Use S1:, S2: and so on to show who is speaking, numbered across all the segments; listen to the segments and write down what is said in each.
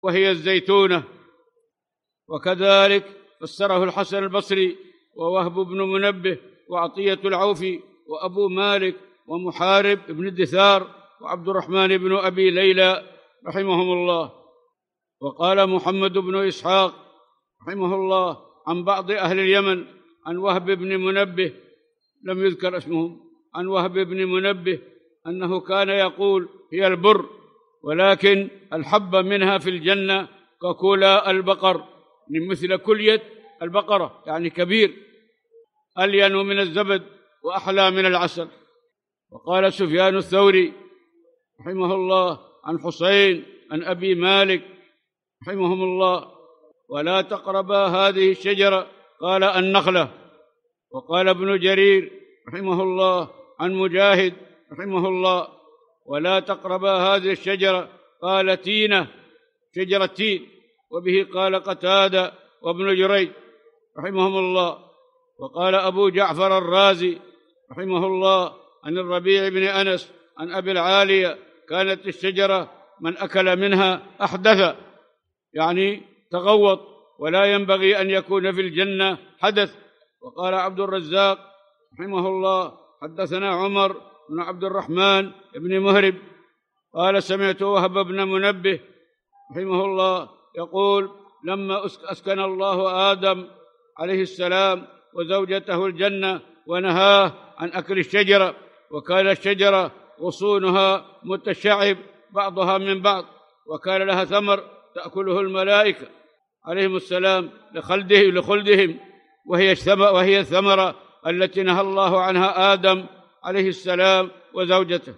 S1: وهي الزيتونة. وكذلك فسره الحسن البصري ووهب بن منبه وعطية العوفي وأبو مالك ومحارب بن الدثار وعبد الرحمن بن أبي ليلى رحمهم الله. وقال محمد بن إسحاق رحمه الله عن بعض أهل اليمن عن وهب بن منبه، لم يذكر اسمهم، عن وهب بن منبه أنه كان يقول: هي البر، ولكن الحب منها في الجنة ككولا البقر، من مثل كلية البقرة، يعني كبير، ألين من الزبد وأحلى من العسل. وقال سفيان الثوري رحمه الله عن حسين عن أبي مالك رحمهم الله: ولا تقربا هذه الشجرة، قال: النخلة. وقال ابن جرير رحمه الله عن مجاهد رحمه الله: ولا تقربا هذه الشجرة، قال: تينة، شجرة تين. وبه قال قتادة وابن جريج رحمهم الله. وقال أبو جعفر الرازي رحمه الله عن الربيع بن أنس عن أبي العالية: كانت الشجرة من أكل منها أحدث، يعني تغوط، ولا ينبغي أن يكون في الجنة حدث. وقال عبد الرزاق رحمه الله: حدثنا عمر بن عبد الرحمن بن مهرب قال: سمعت وهب بن منبه رحمه الله يقول: لما أسكن الله آدم عليه السلام وزوجته الجنة ونهاه عن أكل الشجرة، وكان الشجرة غصونها متشعب بعضها من بعض، وكان لها ثمر تأكله الملائكة عليهم السلام لخلدهم، وهي الثمرة التي نهى الله عنها آدم عليه السلام وزوجته.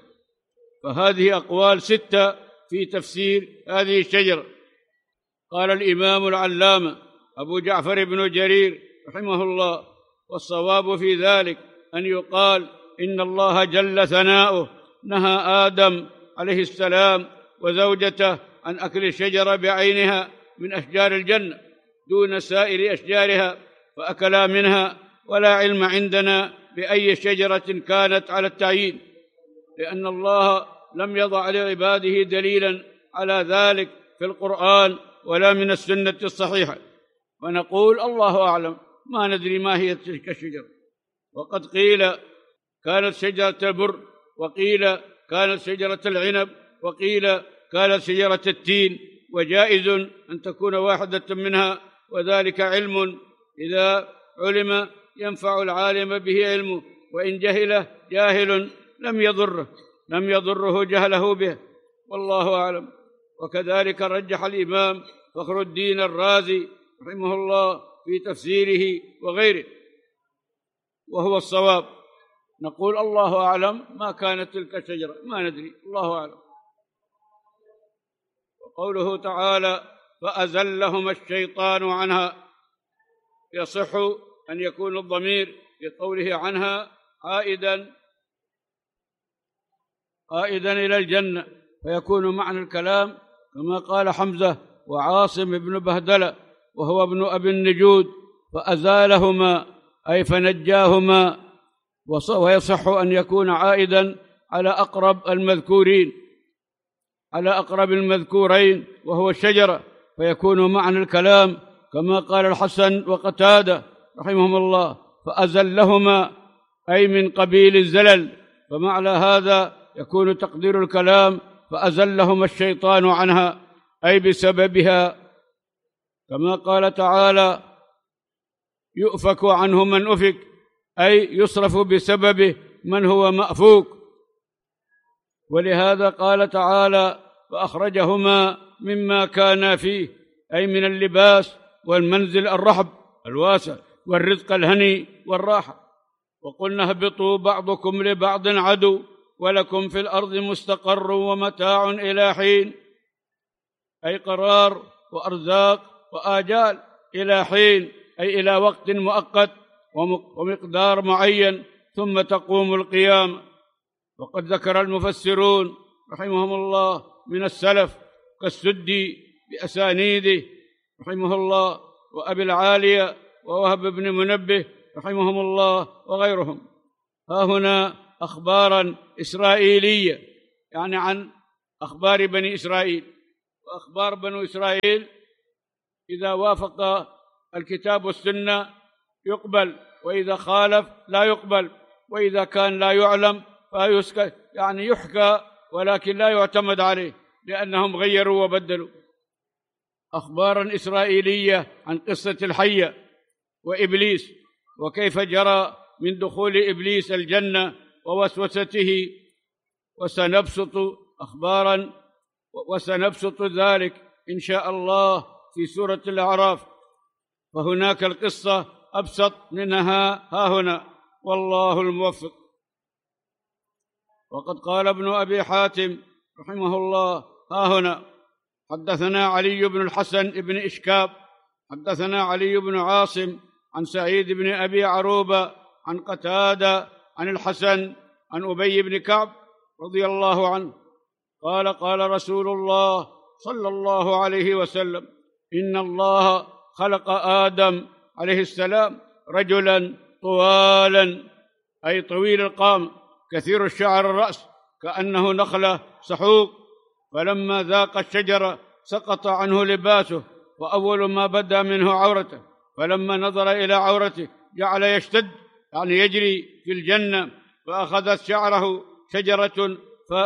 S1: فهذه أقوال 6 في تفسير هذه الشجرة. قال الإمام العلامة أبو جعفر بن جرير رحمه الله: والصواب في ذلك أن يقال إن الله جل ثناؤه نهى آدم عليه السلام وزوجته عن أكل الشجرة بعينها من أشجار الجنة دون سائر أشجارها، فأكلا منها، ولا علم عندنا بأي شجرة كانت على التعيين، لأن الله لم يضع لعباده دليلا على ذلك في القرآن ولا من السنة الصحيحة. ونقول: الله أعلم، ما ندري ما هي تلك الشجرة. وقد قيل كانت شجرة البر، وقيل كانت شجرة العنب، وقيل كانت شجرة التين، وجائز أن تكون واحدة منها، وذلك علم إذا علم ينفع العالم به علمه، وإن جهله جاهل لم يضره جهله به، والله أعلم. وكذلك رجح الإمام فخر الدين الرازي رحمه الله في تفسيره وغيره، وهو الصواب. نقول: الله أعلم، ما كانت تلك الشجرة، ما ندري، الله أعلم. وقوله تعالى: فأزلهما الشيطان عنها، يصح أن يكون الضمير في قوله عنها عائدا إلى الجنة، فيكون معنى الكلام كما قال حمزة وعاصم بن بهدلة وهو ابن أبي النجود: فأزالهما أي فنجاهما. ويصح أن يكون عائدا على أقرب المذكورين وهو الشجرة، فيكون معنى الكلام كما قال الحسن وقتادة رحمهم الله: فأزلهما أي من قبيل الزلل. فمعنى هذا يكون تقدير الكلام: فأزلهما الشيطان عنها أي بسببها، كما قال تعالى: يؤفك عنه من أفك، أي يصرف بسببه من هو مأفوك. ولهذا قال تعالى: فأخرجهما مما كانا فيه، أي من اللباس والمنزل الرحب الواسع والرزق الهني والراحة. وقلنا: اهبطوا بعضكم لبعض عدو ولكم في الأرض مستقر ومتاع إلى حين، أي قرار وأرزاق وآجال إلى حين، أي إلى وقت مؤقت ومقدار معين، ثم تقوم القيامة. وقد ذكر المفسرون رحمهم الله من السلف كالسدي بأسانيده رحمه الله، وأبي العالية ووهب بن منبه رحمهم الله وغيرهم. ها هنا أخبارا إسرائيلية، يعني عن أخبار بني إسرائيل، وأخبار بنو إسرائيل إذا وافق الكتاب والسنة يقبل، وإذا خالف لا يقبل، وإذا كان لا يعلم فيسكت، يعني يحكى ولكن لا يعتمد عليه لأنهم غيروا وبدلوا. أخبارا إسرائيلية عن قصة الحية وإبليس وكيف جرى من دخول إبليس الجنة ووسوسته، وسنبسط ذلك إن شاء الله في سورة الأعراف، فهناك القصة أبسط منها هاهنا، والله الموفق. وقد قال ابن أبي حاتم رحمه الله هاهنا: حدثنا علي بن الحسن بن إشكاب حدثنا علي بن عاصم عن سعيد بن أبي عروبة عن قتادة عن الحسن عن أبي بن كعب رضي الله عنه قال: قال رسول الله صلى الله عليه وسلم: إن الله خلق آدم عليه السلام رجلا طوالا، أي طويل القام كثير الشعر الرأس كأنه نخلة سحوق، فلما ذاق الشجرة سقط عنه لباسه، وأول ما بدا منه عورته، فلما نظر إلى عورته جعل يشتد، يعني يجري في الجنة، فأخذت شعره شجرة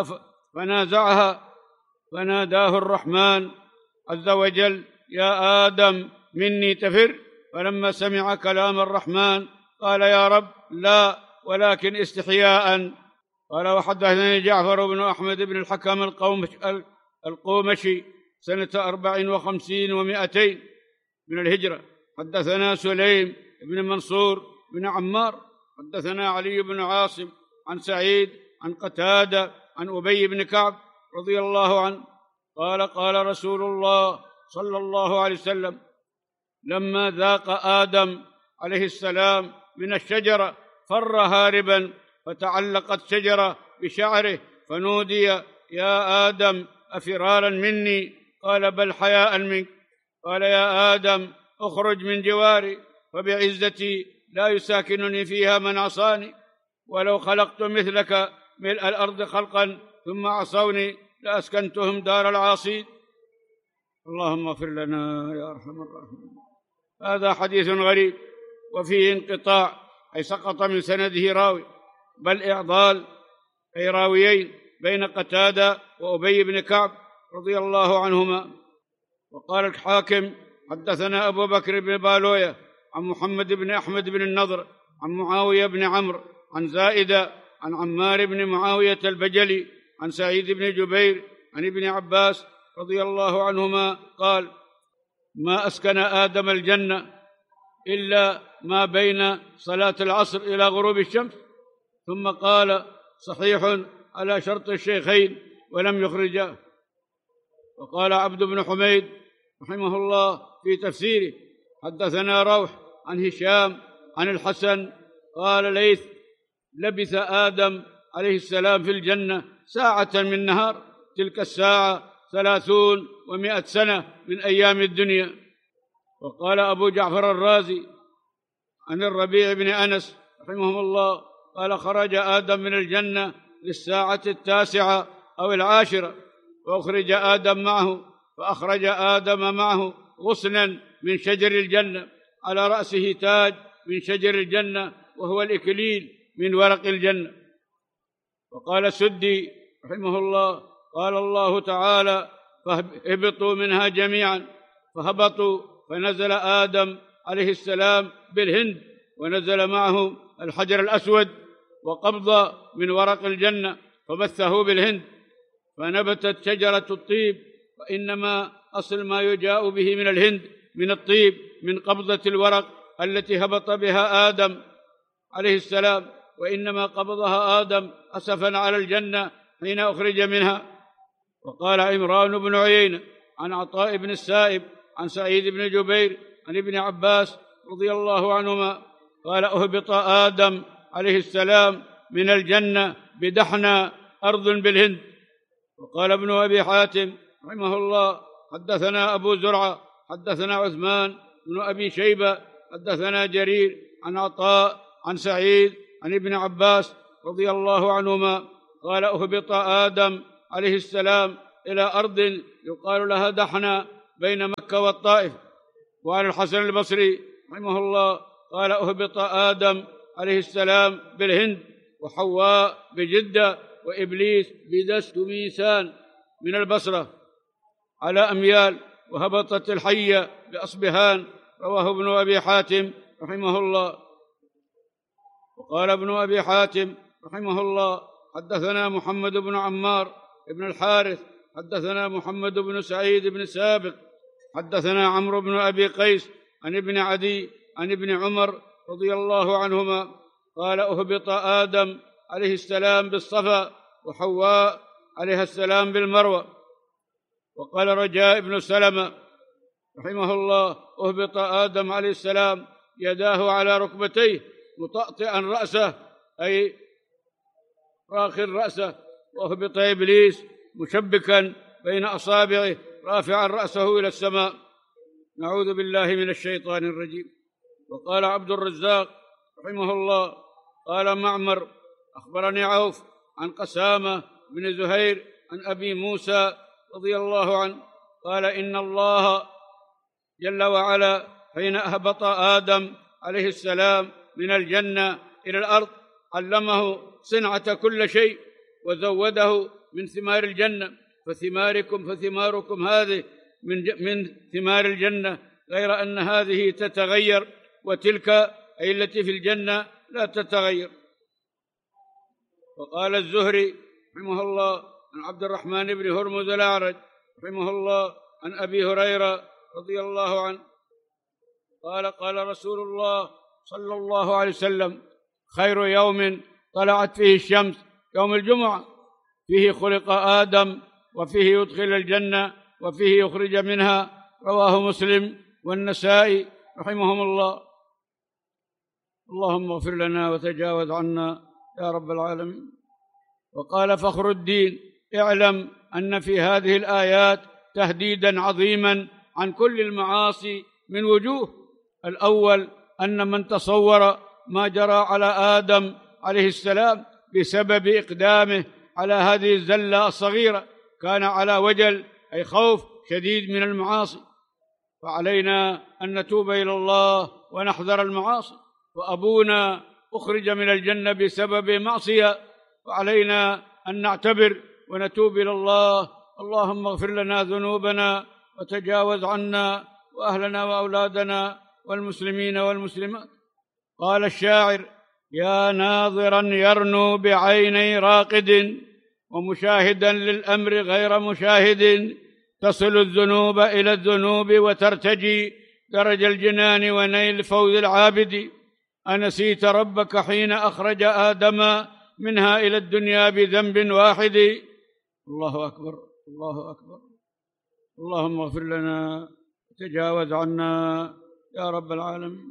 S1: فنازعها، فناداه الرحمن عز وجل: يا آدم مني تفر. فلما سمع كلام الرحمن قال: يا رب لا، ولكن استحياء. قال: وحدثني جعفر بن أحمد بن الحكم القومشي سنة 54 و200 من الهجرة. حدثنا سليم بن منصور بن عمار حدثنا علي بن عاصم عن سعيد عن قتادة عن أبي بن كعب رضي الله عنه قال: قال رسول الله صلى الله عليه وسلم: لما ذاق آدم عليه السلام من الشجرة فر هاربا، فتعلقت شجرة بشعره، فنودي: يا آدم أفرارا مني؟ قال: بل حياء منك. قال: يا آدم اخرج من جواري، فبعزتي لا يساكنني فيها من عصاني، ولو خلقت مثلك ملء الأرض خلقا ثم عصوني لأسكنتهم دار العاصين. اللهم اغفر لنا يا أرحم الراحمين. هذا حديث غريب وفيه انقطاع، أي سقط من سنده راوي، بل إعضال، أي راويين، بين قتادة وأبي بن كعب رضي الله عنهما. وقال الحاكم: حدثنا أبو بكر بن بالوية عن محمد بن أحمد بن النضر عن معاوية بن عمرو عن زائدة عن عمار بن معاوية البجلي عن سعيد بن جبير عن ابن عباس رضي الله عنهما قال: ما أسكن آدم الجنة إلا ما بين صلاة العصر إلى غروب الشمس. ثم قال: صحيح على شرط الشيخين ولم يخرجاه. وقال عبد بن حميد رحمه الله في تفسيره: حدثنا روح عن هشام عن الحسن قال: ليث: لبث آدم عليه السلام في الجنة ساعة من نهار، تلك الساعة 30 و100 سنة من أيام الدنيا. وقال أبو جعفر الرازي عن الربيع بن أنس رحمه الله قال: خرج آدم من الجنة للساعة 9 أو 10، وأخرج آدم معه، فأخرج آدم معه غصنا من شجر الجنة، على رأسه تاج من شجر الجنة، وهو الإكليل من ورق الجنة. وقال سدي رحمه الله: قال الله تعالى: فاهبطوا منها جميعا، فهبطوا، فنزل آدم عليه السلام بالهند، ونزل معه الحجر الأسود وقبض من ورق الجنة، فبثه بالهند، فنبتت شجرة الطيب. وإنما أصل ما يجاء به من الهند من الطيب من قبضة الورق التي هبط بها آدم عليه السلام، وإنما قبضها آدم أسفا على الجنة حين أخرج منها. وقال عمران بن عيينة عن عطاء بن السائب عن سعيد بن جبير عن ابن عباس رضي الله عنهما قال: أهبط آدم عليه السلام من الجنة بدحنى أرض بالهند. وقال ابن أبي حاتم رحمه الله: حدثنا أبو زرعة حدثنا عثمان بن أبي شيبة حدثنا جرير عن عطاء عن سعيد عن ابن عباس رضي الله عنهما قال: أهبط آدم عليه السلام إلى أرض يقال لها دحنا بين مكة والطائف. وعن الحسن البصري رحمه الله قال: أهبط آدم عليه السلام بالهند، وحواء بجدة، وإبليس بدستميسان من البصرة على أميال، وهبطت الحية بأصبهان. رواه ابن أبي حاتم رحمه الله. وقال ابن أبي حاتم رحمه الله: حدثنا محمد بن عمار بن الحارث حدثنا محمد بن سعيد بن سابق حدثنا عمرو بن أبي قيس عن ابن عدي عن ابن عمر رضي الله عنهما قال: أهبط آدم عليه السلام بالصفا، وحواء عليها السلام بالمروة. وقال رجاء بن سلمة رحمه الله: أهبط آدم عليه السلام يداه على ركبتيه مطأطئا رأسه، أي راخر رأسه، وأهبط إبليس مشبكا بين أصابعه رافعا رأسه إلى السماء. نعوذ بالله من الشيطان الرجيم. وقال عبد الرزاق رحمه الله قال معمر: أخبرني عوف عن قسامة بن زهير عن أبي موسى رضي الله عنه قال: إن الله جل وعلا حين أهبط آدم عليه السلام من الجنة إلى الأرض علمه صنعة كل شيء، وزوده من ثمار الجنة: فثماركم هذه من ثمار الجنة، غير أن هذه تتغير وتلك أي التي في الجنة لا تتغير. وقال الزهري رحمه الله عن عبد الرحمن بن هرمز الأعرج رحمه الله عن أبي هريرة رضي الله عنه قال: قال رسول الله صلى الله عليه وسلم: خير يوم طلعت فيه الشمس يوم الجمعة، فيه خلق آدم، وفيه يدخل الجنة، وفيه يخرج منها. رواه مسلم والنسائي رحمهم الله. اللهم اغفر لنا وتجاوز عنا يا رب العالمين. وقال فخر الدين: اعلم أن في هذه الآيات تهديدا عظيما عن كل المعاصي من وجوه. الأول أن من تصور ما جرى على آدم عليه السلام بسبب إقدامه على هذه الزلة الصغيرة كان على وجل، أي خوف شديد من المعاصي، فعلينا أن نتوب إلى الله ونحذر المعاصي. وأبونا أخرج من الجنة بسبب معصية، وعلينا أن نعتبر ونتوب إلى الله. اللهم اغفر لنا ذنوبنا وتجاوز عنا وأهلنا وأولادنا والمسلمين والمسلمات. قال الشاعر: يا ناظرا يرنو بعيني راقد، ومشاهدا للأمر غير مشاهد، تصل الذنوب إلى الذنوب وترتجي درج الجنان ونيل فوز العابد. أنسيت ربك حين أخرج آدم منها إلى الدنيا بذنب واحد. الله أكبر، الله أكبر. اللهم اغفر لنا وتجاوز عنا يا رب العالمين.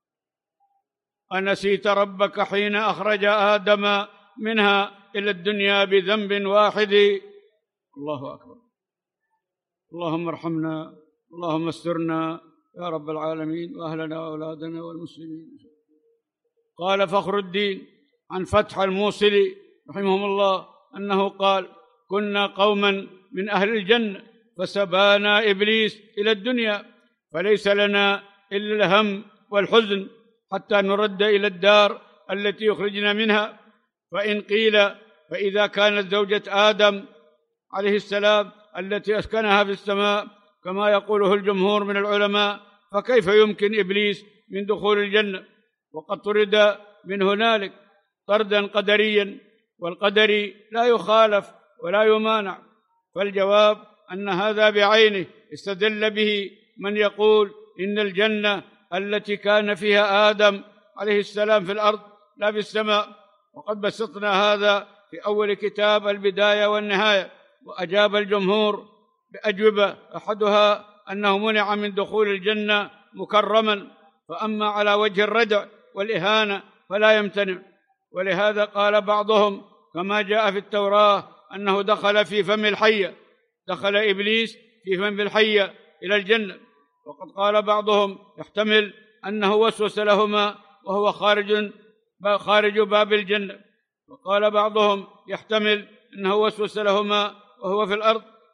S1: أنسيت ربك حين أخرج آدم منها إلى الدنيا بذنب واحد. الله أكبر. اللهم ارحمنا، اللهم استرنا يا رب العالمين، وأهلنا وأولادنا والمسلمين. قال فخر الدين عن فتح الموصلي رحمه الله أنه قال: كنا قوما من أهل الجنة فسبانا إبليس إلى الدنيا، فليس لنا إلا الهم والحزن حتى نرد إلى الدار التي يخرجنا منها. فإن قيل: فإذا كانت زوجة آدم عليه السلام التي أسكنها في السماء كما يقوله الجمهور من العلماء، فكيف يمكن إبليس من دخول الجنة؟ وقد طرد من هنالك طردا قدريا، والقدر لا يخالف ولا يمانع. فالجواب أن هذا بعينه استدل به من يقول إن الجنة التي كان فيها آدم عليه السلام في الأرض لا في السماء. وقد بسطنا هذا في أول كتاب البداية والنهاية، وأجاب الجمهور بأجوبة، أحدها أنه منع من دخول الجنة مكرما، فأما على وجه الردع والإهانة فلا يمتنع. ولهذا قال بعضهم كما جاء في التوراة أنه دخل في فم الحية، دخل إبليس في فم الحية إلى الجنة. وقد قال بعضهم يحتمل أنه وسوس لهما وهو خارج باب الجنة. وقال بعضهم يحتمل أنه وسوس لهما وهو في الأرض،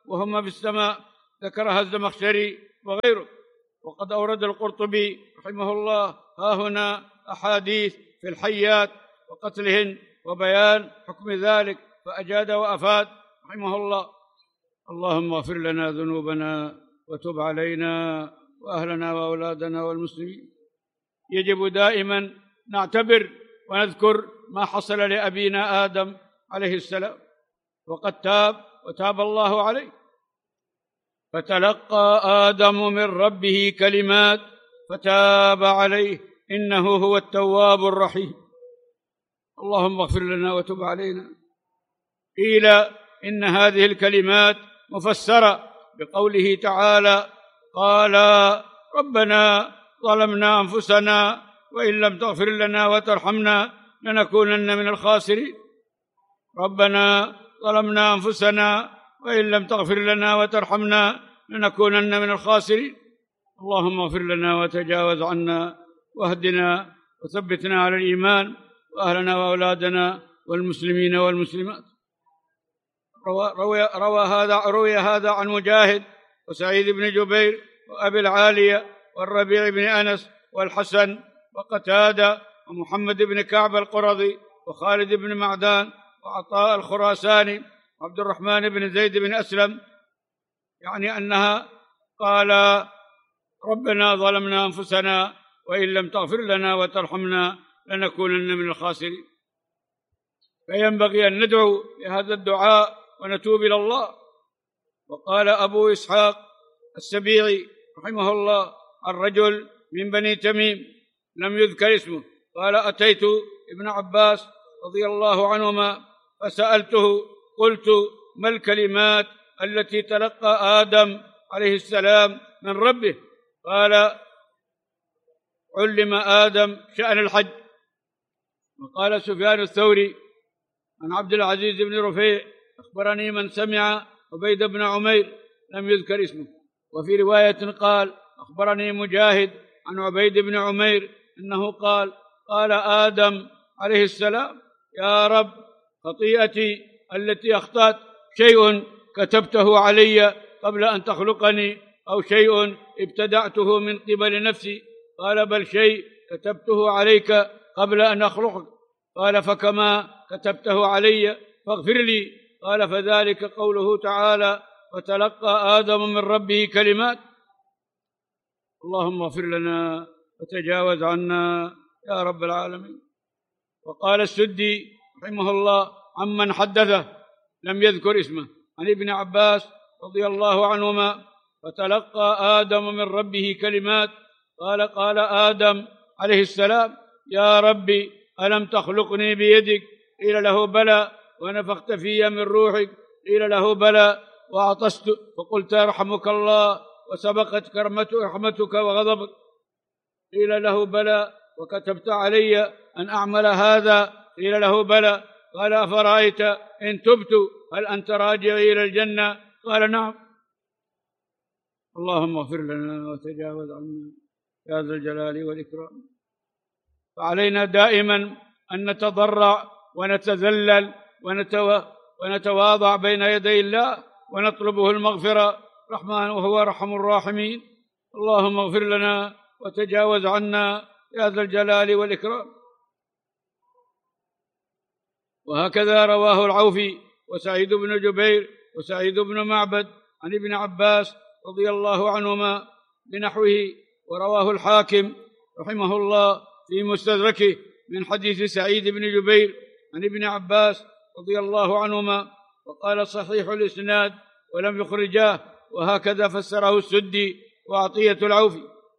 S1: وهما في السماء، ذكرها الزمخشري وغيره. وقد أورد القرطبي رحمه الله ها هنا أحاديث في الحيات وقتلهن وبيان حكم ذلك، فأجاد وأفاد رحمه الله. اللهم اغفر لنا ذنوبنا وتب علينا وأهلنا وأولادنا والمسلمين. يجب دائما نعتبر ونذكر ما حصل لأبينا آدم عليه السلام، وقد تاب وتاب الله عليه. فتلقى آدم من ربه كلمات فتاب عليه إنه هو التواب الرحيم. اللهم اغفر لنا وتب علينا. قيل إن هذه الكلمات مفسرة بقوله تعالى: قال ربنا ظلمنا أنفسنا وإن لم تغفر لنا وترحمنا لنكونن من الخاسرين. ربنا ظلمنا أنفسنا وإن لم تغفر لنا وترحمنا لنكونن من الخاسرين. اللهم اغفر لنا وتجاوز عنا واهدنا وثبتنا على الإيمان وأهلنا وأولادنا والمسلمين والمسلمات. روي هذا عن مجاهد وسعيد بن جبير وأبي العالية والربيع بن أنس والحسن وقتادة ومحمد بن كعب القرظي وخالد بن معدان وعطاء الخراساني وعبد الرحمن بن زيد بن أسلم، يعني أنها قال: ربنا ظلمنا أنفسنا وإن لم تغفر لنا وترحمنا لنكونن من الخاسرين. فينبغي أن ندعو لهذا الدعاء ونتوب إلى الله. وقال أبو إسحاق السبيعي رحمه الله عن رجل من بني تميم لم يذكر اسمه قال: أتيت ابن عباس رضي الله عنهما فسألته قلت: ما الكلمات التي تلقى آدم عليه السلام من ربه؟ قال: علم آدم شأن الحج. وقال سفيان الثوري عن عبد العزيز بن رفيع: أخبرني من سمع عبيد بن عمير لم يذكر اسمه. وفي رواية قال: أخبرني مجاهد عن عبيد بن عمير أنه قال: قال آدم عليه السلام: يا رب، خطيئتي التي أخطأت شيء كتبته علي قبل أن تخلقني، أو شيء ابتدعته من قبل نفسي. قال: بل شيء كتبته عليك قبل أن أخلقك. قال: فكما كتبته علي فاغفر لي. قال: فذلك قوله تعالى: وتلقى آدم من ربه كلمات. اللهم اغفر لنا وتجاوز عنا يا رب العالمين. وقال السدي رحمه الله عمن حدثه لم يذكر اسمه عن ابن عباس رضي الله عنهما: فتلقى آدم من ربه كلمات. قال آدم عليه السلام: يا ربي، ألم تخلقني بيدك؟ قيل له: بلى. ونفخت في من روحك؟ قيل له: بلى. وعطست فقلت: يرحمك الله، وسبقت رحمتك وغضبك؟ قيل له: بلى. وكتبت علي أن أعمل هذا؟ قيل له: بلى. قال: أفرأيت إن تبت هل أنت راجع إلى الجنة؟ قال: نعم. اللهم اغفر لنا وتجاوز عنا يا ذا الجلال والإكرام. فعلينا دائما أن نتضرع ونتذلل ونتواضع بين يدي الله ونطلبه المغفرة، رحمن وهو أرحم الراحمين. اللهم اغفر لنا وتجاوز عنا يا ذا الجلال والإكرام. وهكذا رواه العوفي وسعيد بن جبير وسعيد بن معبد عن ابن عباس رضي الله عنهما بنحوه. ورواه الحاكم رحمه الله في مستدركه من حديث سعيد بن جبير عن ابن عباس رضي الله عنهما، وقال: صحيح الإسناد ولم يخرجاه. وهكذا فسره السدي وعطية العوفي.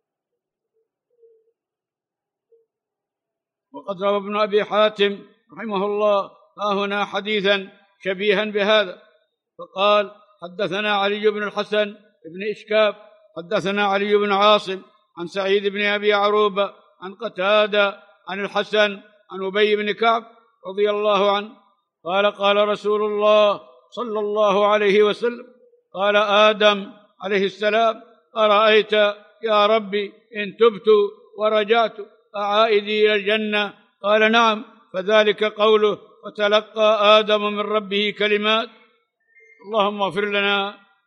S1: وقد روى ابن أبي حاتم رحمه الله ها هنا حديثا شبيها بهذا، فقال: حدثنا علي بن الحسن بن إشكاب حدثنا علي بن عاصم عن سعيد بن أبي عروبة عن قتادة عن الحسن عن أبي بن كعب رضي الله عنه قال: قال رسول الله صلى الله عليه وسلم: قال آدم عليه السلام: أرأيت يا ربي إن تبت ورجعت أعائدي إلى الجنة؟ قال: نعم. فذلك قوله: وتلقى آدم من ربه كلمات. اللهم اغفر لنا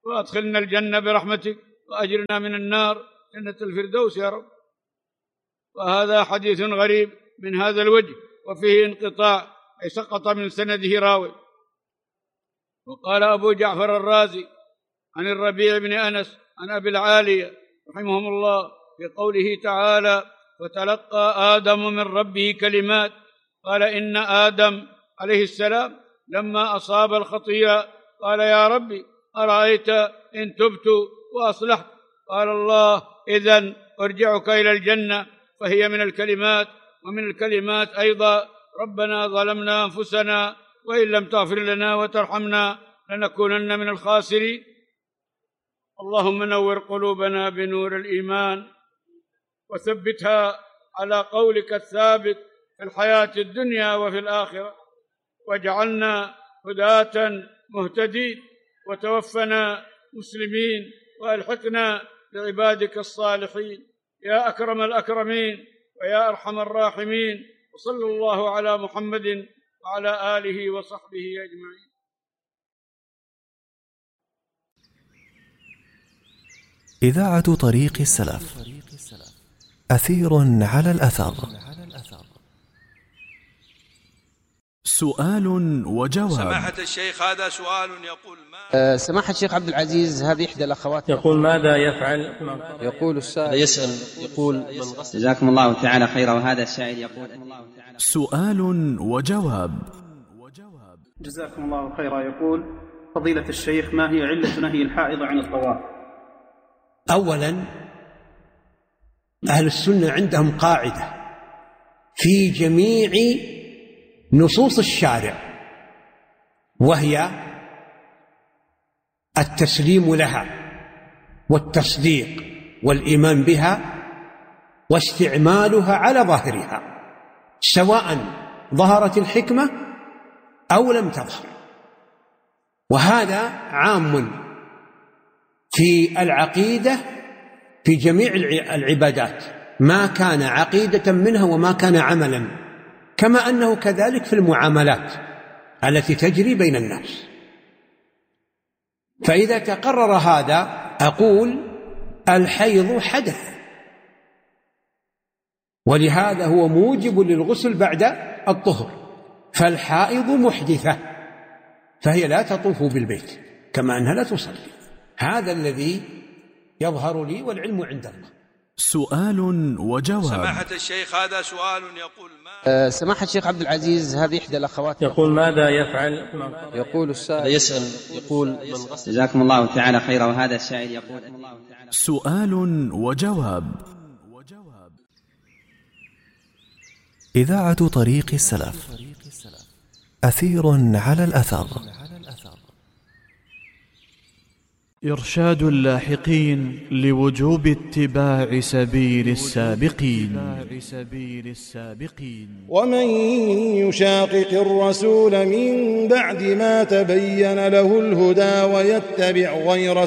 S1: وأدخلنا الجنة برحمتك، وأجرنا من النار، جنة الفردوس يا رب. وهذا حديث غريب من هذا الوجه، وفيه انقطاع، أي سقط من سنده راوي. وقال أبو جعفر الرازي عن الربيع بن أنس عن أبي العالية رحمهم الله في قوله تعالى: فتلقى آدم من ربه كلمات، قال إن آدم عليه السلام لما أصاب الخطيئة قال: يا ربي أرأيت إن تبت وأصلحت؟ قال الله: إذن أرجعك إلى الجنة. فهي من الكلمات. ومن الكلمات أيضا: ربنا ظلمنا أنفسنا وإن لم تغفر لنا وترحمنا لنكونن من الخاسرين. اللهم نور قلوبنا بنور الإيمان، وثبتها على قولك الثابت في الحياة الدنيا وفي الآخرة، واجعلنا هداة مهتدين، وتوفنا مسلمين، وألحقنا بعبادك الصالحين يا أكرم الأكرمين ويا أرحم الراحمين. وصلى الله على محمد وعلى آله وصحبه أجمعين.
S2: إذاعة طريق السلف، أثير على الأثر. سؤال وجواب.
S3: سماحة الشيخ، هذا سؤال يقول: ما
S4: سماحة الشيخ عبد العزيز، هذه إحدى الأخوات
S5: يقول: ماذا يفعل؟
S4: يقول السائل
S5: يسأل يقول:
S6: جزاكم الله تعالى خيرا. وهذا السائل يقول:
S2: سؤال وجواب.
S7: جزاكم الله خيرا. يقول: فضيلة الشيخ، ما هي علة نهي الحائض عن الطواف؟
S8: أولا، أهل السنة عندهم قاعدة في جميع نصوص الشارع، وهي التسليم لها والتصديق والإيمان بها واستعمالها على ظاهرها، سواء ظهرت الحكمة أو لم تظهر. وهذا عام في العقيدة في جميع العبادات، ما كان عقيدة منها وما كان عملا، كما أنه كذلك في المعاملات التي تجري بين الناس. فإذا تقرر هذا أقول: الحيض حدث، ولهذا هو موجب للغسل بعد الطهر، فالحائض محدثة، فهي لا تطوف بالبيت كما أنها لا تصلي. هذا الذي يظهر لي، والعلم عند الله.
S2: سؤال وجواب.
S3: سماحة الشيخ، هذا سؤال يقول: ما
S4: سماحة الشيخ عبد العزيز، هذه إحدى الأخوات
S5: يقول: ماذا يفعل؟
S4: يقول السائل
S5: يسأل يقول:
S6: جزاكم الله تعالى خيرا. وهذا السائل يقول:
S2: سؤال وجواب. إذاعة طريق السلف، أثير على الأثر. إرشاد اللاحقين لوجوب اتباع سبيل السابقين.
S9: ومن يشاقق الرسول من بعد ما تبين له الهدى ويتبع غير